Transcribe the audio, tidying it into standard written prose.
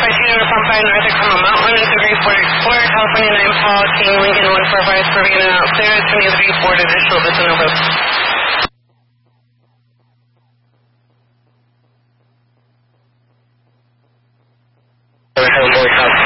Pump North Tacoma, Mount Lemmon 344, California 9 Paul, King Lincoln 145, Peruvian and out clear, 23 additional, this is over. North